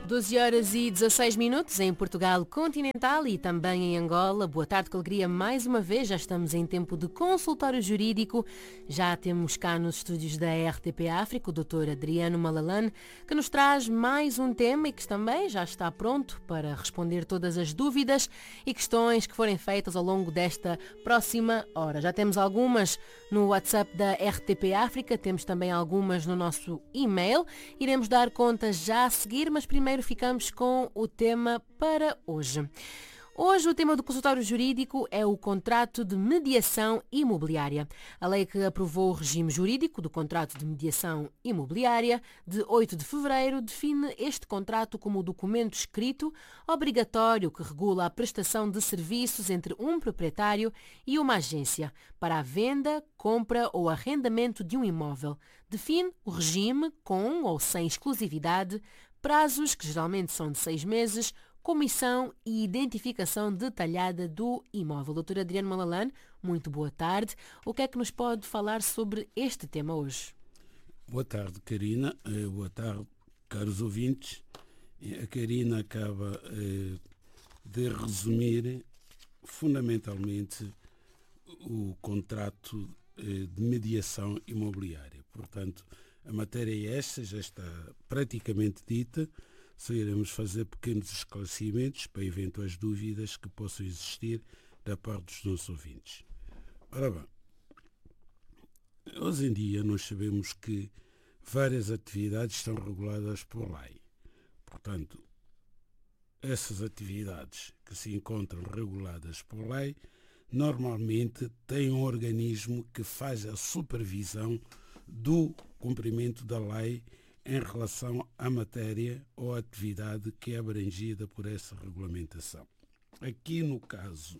12 horas e 16 minutos em Portugal continental e também em Angola. Boa tarde, com alegria mais uma vez. Já estamos em tempo de consultório jurídico. Já temos cá nos estúdios da RTP África o Dr. Adriano Malalane, que nos traz mais um tema e que também já está pronto para responder todas as dúvidas e questões que forem feitas ao longo desta próxima hora. Já temos algumas no WhatsApp da RTP África, temos também algumas no nosso e-mail. Iremos dar conta já a seguir, mas primeiro ficamos com o tema para hoje. Hoje o tema do consultório jurídico é o contrato de mediação imobiliária. A lei que aprovou o regime jurídico do contrato de mediação imobiliária de 8 de fevereiro define este contrato como o documento escrito obrigatório que regula a prestação de serviços entre um proprietário e uma agência para a venda, compra ou arrendamento de um imóvel. Define o regime com ou sem exclusividade, prazos, que geralmente são de 6 meses, comissão e identificação detalhada do imóvel. Doutor Adriano Malalane, muito boa tarde. O que é que nos pode falar sobre este tema hoje? Boa tarde, Karina. Boa tarde, caros ouvintes. A Karina acaba de resumir fundamentalmente o contrato de mediação imobiliária. Portanto, a matéria é esta, já está praticamente dita. Só iremos fazer pequenos esclarecimentos para eventuais dúvidas que possam existir da parte dos nossos ouvintes. Ora bem, hoje em dia nós sabemos que várias atividades estão reguladas por lei. Portanto, essas atividades que se encontram reguladas por lei normalmente têm um organismo que faz a supervisão do cumprimento da lei em relação à matéria ou à atividade que é abrangida por essa regulamentação. Aqui no caso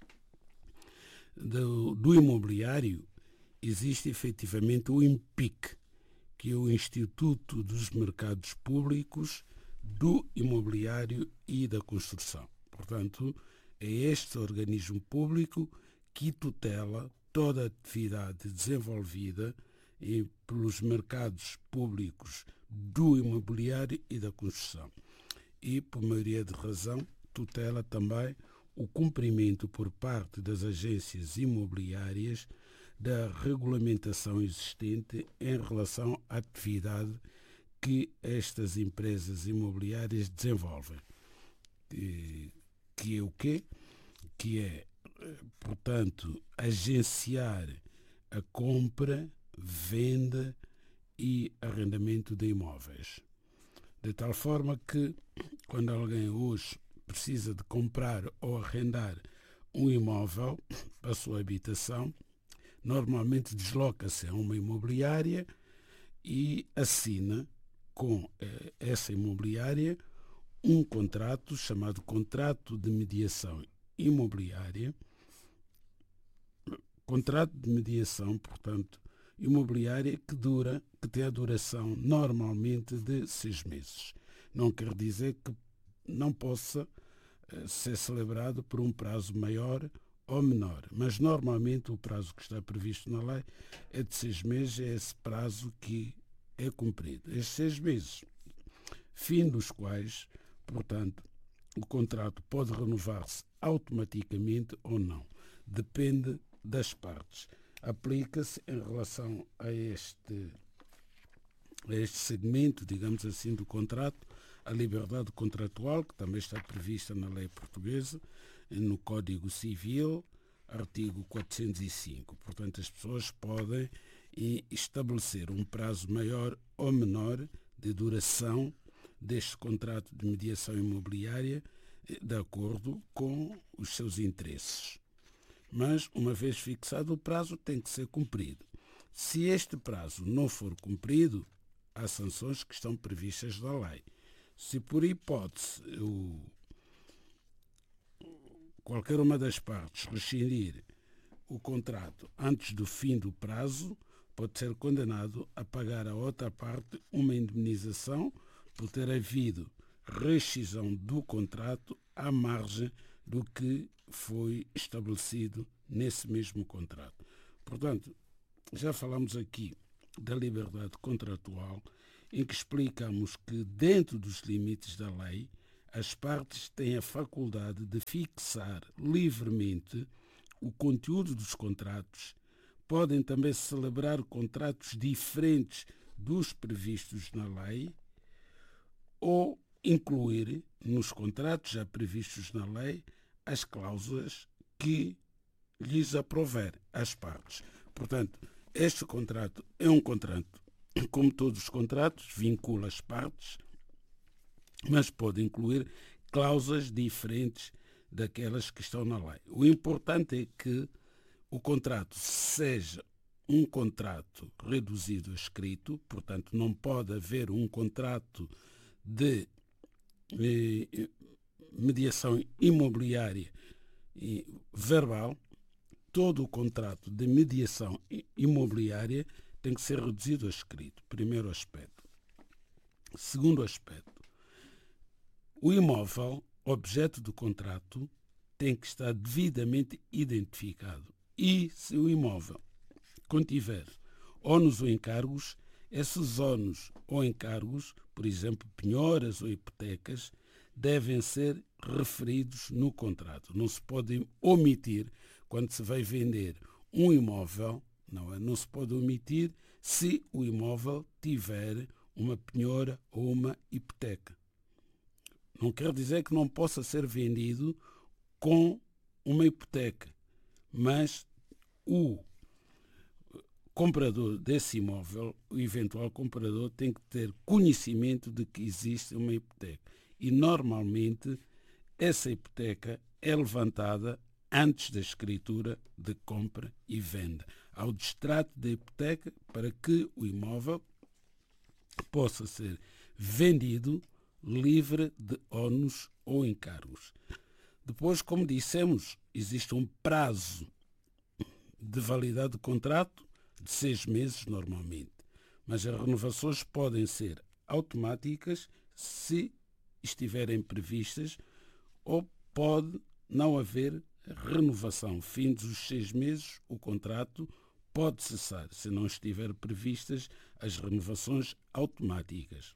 do imobiliário, existe efetivamente o IMPIC, que é o Instituto dos Mercados Públicos do Imobiliário e da Construção. Portanto, é este organismo público que tutela toda a atividade desenvolvida pelos mercados públicos do imobiliário e da construção. E, por maioria de razão, tutela também o cumprimento por parte das agências imobiliárias da regulamentação existente em relação à atividade que estas empresas imobiliárias desenvolvem. Que é o quê? Que é, portanto, agenciar a compra, venda e arrendamento de imóveis. De tal forma que, quando alguém hoje precisa de comprar ou arrendar um imóvel para a sua habitação, normalmente desloca-se a uma imobiliária e assina com essa imobiliária um contrato chamado contrato de mediação imobiliária. Contrato de mediação, portanto, imobiliária que tem a duração normalmente de 6 meses. Não quer dizer que não possa ser celebrado por um prazo maior ou menor, mas normalmente o prazo que está previsto na lei é de 6 meses, é esse prazo que é cumprido. Estes 6 meses, fim dos quais, portanto, o contrato pode renovar-se automaticamente ou não. Depende das partes. Aplica-se em relação a este segmento, digamos assim, do contrato, a liberdade contratual, que também está prevista na lei portuguesa, no Código Civil, artigo 405. Portanto, as pessoas podem estabelecer um prazo maior ou menor de duração deste contrato de mediação imobiliária de acordo com os seus interesses. Mas, uma vez fixado o prazo, tem que ser cumprido. Se este prazo não for cumprido, há sanções que estão previstas na lei. Se por hipótese qualquer uma das partes rescindir o contrato antes do fim do prazo, pode ser condenado a pagar à outra parte uma indemnização por ter havido rescisão do contrato à margem do que foi estabelecido nesse mesmo contrato. Portanto, já falamos aqui da liberdade contratual em que explicamos que, dentro dos limites da lei, as partes têm a faculdade de fixar livremente o conteúdo dos contratos, podem também celebrar contratos diferentes dos previstos na lei ou incluir nos contratos já previstos na lei as cláusulas que lhes aprouver às partes. Portanto, este contrato é um contrato, como todos os contratos, vincula as partes, mas pode incluir cláusulas diferentes daquelas que estão na lei. O importante é que o contrato seja um contrato reduzido a escrito, portanto, não pode haver um contrato de mediação imobiliária verbal. Todo o contrato de mediação imobiliária tem que ser reduzido a escrito. Primeiro aspecto. Segundo aspecto. O imóvel, objeto do contrato, tem que estar devidamente identificado. E se o imóvel contiver ónus ou encargos, esses ónus ou encargos, por exemplo, penhoras ou hipotecas, devem ser referidos no contrato. Não se pode omitir, quando se vai vender um imóvel, não se pode omitir se o imóvel tiver uma penhora ou uma hipoteca. Não quer dizer que não possa ser vendido com uma hipoteca, mas o comprador desse imóvel, o eventual comprador, tem que ter conhecimento de que existe uma hipoteca. E, normalmente, essa hipoteca é levantada antes da escritura de compra e venda. Há o distrato da hipoteca para que o imóvel possa ser vendido livre de ónus ou encargos. Depois, como dissemos, existe um prazo de validade do contrato de 6 meses normalmente, mas as renovações podem ser automáticas se estiverem previstas ou pode não haver renovação. Findos os 6 meses, o contrato pode cessar se não estiver previstas as renovações automáticas.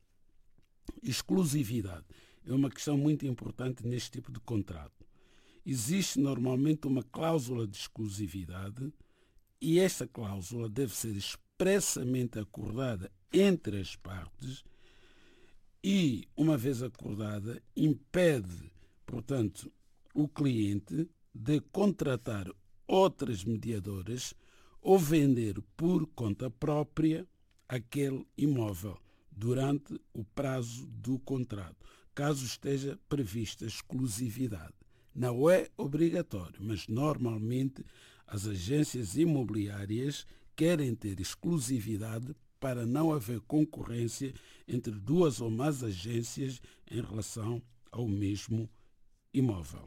Exclusividade é uma questão muito importante neste tipo de contrato. Existe normalmente uma cláusula de exclusividade e esta cláusula deve ser expressamente acordada entre as partes e, uma vez acordada, impede, portanto, o cliente de contratar outras mediadoras ou vender por conta própria aquele imóvel durante o prazo do contrato, caso esteja prevista exclusividade. Não é obrigatório, mas normalmente as agências imobiliárias querem ter exclusividade para não haver concorrência entre 2 ou mais agências em relação ao mesmo imóvel.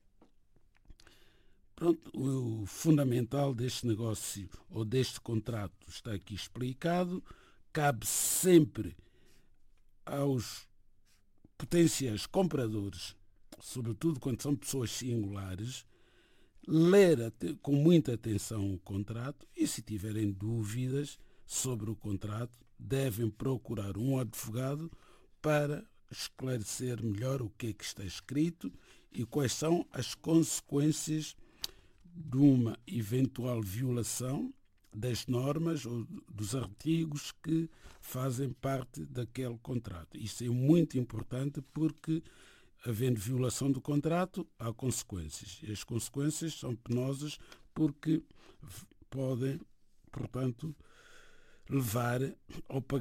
Pronto, o fundamental deste negócio ou deste contrato está aqui explicado. Cabe sempre aos potenciais compradores, sobretudo quando são pessoas singulares, ler com muita atenção o contrato e, se tiverem dúvidas sobre o contrato, devem procurar um advogado para esclarecer melhor o que é que está escrito e quais são as consequências de uma eventual violação das normas ou dos artigos que fazem parte daquele contrato. Isso é muito importante porque, havendo violação do contrato, há consequências. E as consequências são penosas porque podem, portanto, levar ao pagamento